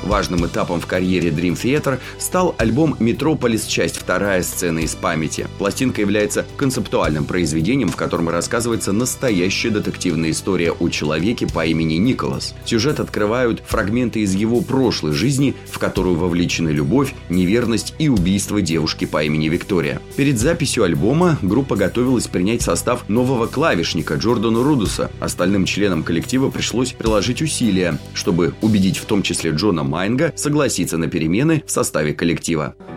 Важным этапом в карьере Dream Theater стал альбом «Метрополис. Часть 2. Сцены из памяти». Пластинка является концептуальным произведением, в котором рассказывается настоящая детективная история о человеке по имени Николас. Сюжет открывают фрагменты из его прошлой жизни, в которую вовлечены любовь, неверность и убийство девушки по имени Виктория. Перед записью альбома группа готовилась принять в состав нового клавишника Джордана Рудуса. Остальным членам коллектива пришлось приложить усилия, чтобы убедить в том числе Джона Майнга согласиться на перемены в составе коллектива.